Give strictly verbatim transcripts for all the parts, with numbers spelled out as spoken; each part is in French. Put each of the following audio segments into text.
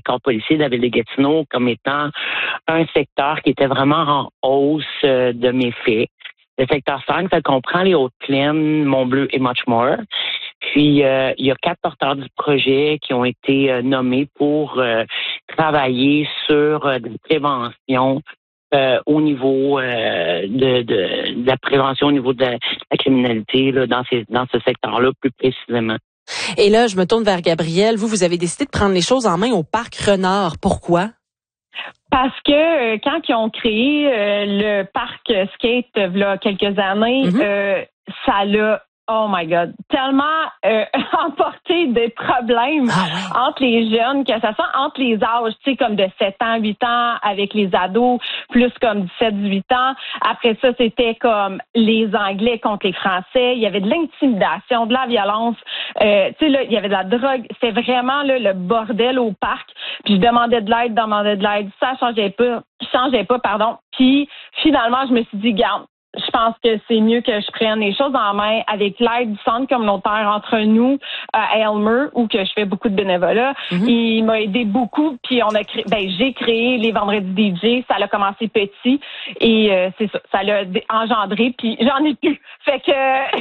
corps policier de la ville de Gatineau comme étant un secteur qui était vraiment en hausse euh, de méfaits. Le secteur cinq, ça comprend les Hautes-Plaines, Mont-Bleu et Muchmore. Puis, euh, il y a quatre porteurs du projet qui ont été euh, nommés pour euh, travailler sur euh, des préventions euh, au niveau euh, de, de, de la prévention au niveau de la, la criminalité là, dans, ces, dans ce secteur-là plus précisément. Et là, je me tourne vers Gabrielle. Vous, vous avez décidé de prendre les choses en main au Parc Renard. Pourquoi? Parce que euh, quand ils ont créé euh, le parc skate euh, il y a quelques années, mm-hmm. euh, ça l'a, oh my God, tellement euh, emporté des problèmes ah ouais. entre les jeunes, que ça soit entre les âges, tu sais, comme de sept ans, huit ans, avec les ados, plus comme dix-sept, dix-huit ans. Après ça, c'était comme les Anglais contre les Français. Il y avait de l'intimidation, de la violence. Euh, tu sais, là, il y avait de la drogue. C'était vraiment là, le bordel au parc. Puis je demandais de l'aide, demandais de l'aide. Ça changeait pas, changeait pas, pardon. Puis finalement, je me suis dit, garde, je pense que c'est mieux que je prenne les choses en main avec l'aide du centre communautaire entre nous à Aylmer, où que je fais beaucoup de bénévolat. Mm-hmm. Il m'a aidé beaucoup, puis on a créé, ben j'ai créé les vendredis D J. Ça a commencé petit et euh, c'est ça, ça l'a engendré, puis j'en ai plus. Fait que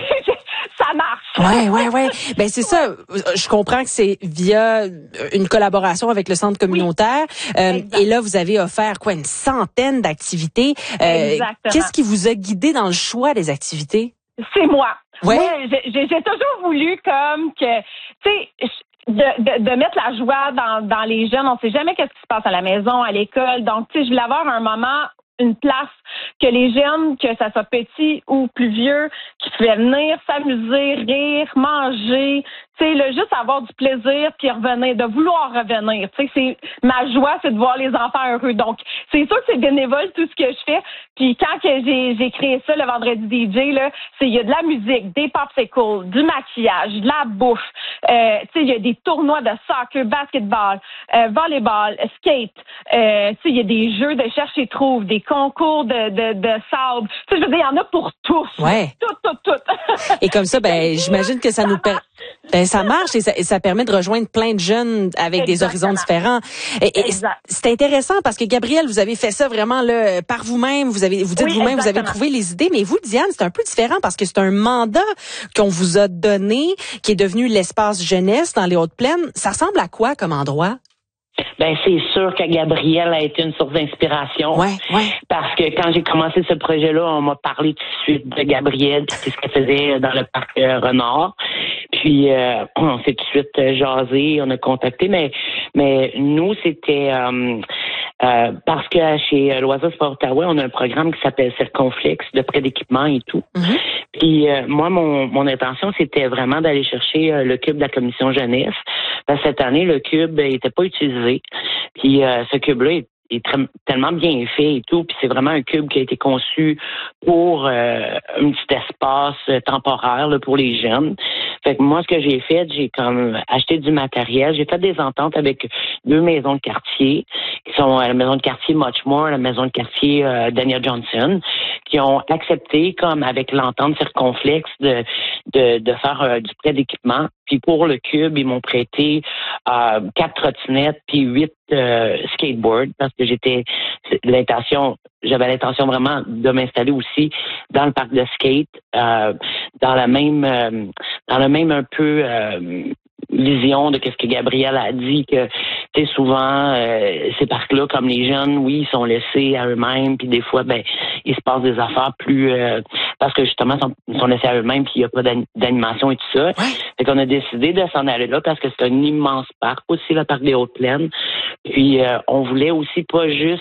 ça marche. Ouais, ouais, ouais. Ben c'est ça. Je comprends que c'est via une collaboration avec le centre communautaire. Oui. Euh, et là, vous avez offert quoi, une centaine d'activités. Euh, Exactement. Qu'est-ce qui vous a guidé dans le choix des activités? C'est moi. Ouais. Moi, j'ai, j'ai toujours voulu comme que, tu sais, de, de, de mettre la joie dans, dans les jeunes. On sait jamais qu'est-ce qui se passe à la maison, à l'école. Donc, tu sais, je voulais avoir un moment, une place que les jeunes, que ça soit petit ou plus vieux, qui pouvaient venir s'amuser, rire, manger, tu sais, là, juste avoir du plaisir puis revenir, de vouloir revenir. Tu sais, c'est ma joie, c'est de voir les enfants heureux. Donc, c'est sûr que c'est bénévole tout ce que je fais. Puis quand que j'ai, j'ai créé ça le vendredi D J, là, c'est il y a de la musique, des popsicles, du maquillage, de la bouffe. Euh, tu sais, il y a des tournois de soccer, basketball, euh, volleyball, skate. Euh, tu sais, il y a des jeux de cherche et trouve, des concours de de, de sable. Tu sais, je veux dire, il y en a pour tous. Ouais. Tout, tout, tout. Et comme ça, ben, j'imagine que ça, ça nous permet. Ben, ça marche et ça, et ça permet de rejoindre plein de jeunes avec Exactement. Des horizons différents. Et, et c'est intéressant parce que Gabrielle, vous avez fait ça vraiment là par vous-même. Vous avez, vous dites oui, vous-même, vous avez trouvé les idées. Mais vous, Diane, c'est un peu différent parce que c'est un mandat qu'on vous a donné, qui est devenu l'espace jeunesse dans les Hautes-Plaines. Ça ressemble à quoi comme endroit? Ben c'est sûr que Gabrielle a été une source d'inspiration. Ouais, ouais. Parce que quand j'ai commencé ce projet-là, on m'a parlé tout de suite de Gabrielle, puis c'est ce qu'elle faisait dans le parc euh, Renard. Puis euh, on s'est tout de suite euh, jasé, on a contacté, mais mais nous c'était euh, euh, parce que chez Loisirs Sport Outaouais, on a un programme qui s'appelle Circonflex de prêt d'équipement et tout. Mm-hmm. Puis euh, moi, mon mon intention c'était vraiment d'aller chercher euh, le cube de la commission jeunesse. Parce que cette année, le cube n'était pas utilisé. Puis euh, ce cube-là est est très, tellement bien fait et tout, puis c'est vraiment un cube qui a été conçu pour euh, un petit espace euh, temporaire là, pour les jeunes. Fait que moi, ce que j'ai fait, j'ai comme acheté du matériel. J'ai fait des ententes avec deux maisons de quartier, qui sont la maison de quartier Muchmore, la maison de quartier euh, Daniel Johnson, qui ont accepté, comme avec l'entente Circonflex, de de, de faire euh, du prêt d'équipement. Puis pour le cube, ils m'ont prêté euh, quatre trottinettes puis huit euh, skateboards parce que j'étais l'intention, j'avais l'intention vraiment de m'installer aussi dans le parc de skate, euh, dans la même, euh, dans le même un peu euh, vision de qu'est-ce que Gabrielle a dit, que tu sais souvent euh, ces parcs-là, comme les jeunes, oui, ils sont laissés à eux-mêmes, puis des fois, ben il se passe des affaires plus euh, parce que justement, ils sont, ils sont laissés à eux-mêmes, puis il n'y a pas d'animation et tout ça. Ouais. Fait qu'on a décidé de s'en aller là parce que c'est un immense parc, aussi le parc des Hautes-Plaines. Puis euh, on voulait aussi pas juste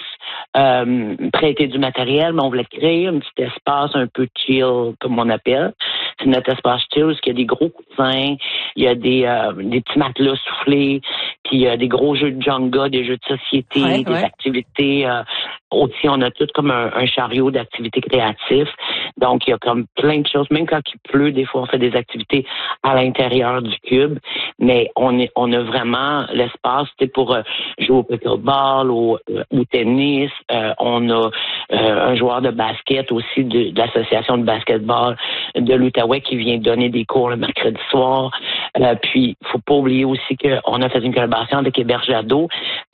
euh, prêter du matériel, mais on voulait créer un petit espace un peu chill, comme on appelle. C'est notre espace chill, parce qu'il y a des gros coussins, il y a des, euh, des petits matelas soufflés, puis il y a des gros jeux de Jenga, des jeux de société, ouais, des ouais. activités. Euh, aussi, on a tout comme un, un chariot d'activités créatives. Donc, il y a comme plein de choses. Même quand il pleut, des fois, on fait des activités à l'intérieur du cube. Mais on est, on a vraiment l'espace, tu sais, pour euh, jouer au pickleball, au, euh, au tennis. Euh, on a euh, un joueur de basket aussi de, de l'association de basketball de l'Outaouais qui vient donner des cours le mercredi soir. Euh, puis, faut pas oublier aussi qu'on a fait une collaboration avec Héberge Ado.